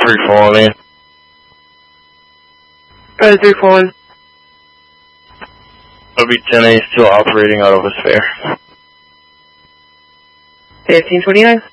341 in. 341. It'll be 10A, still operating out of a spare. 1529.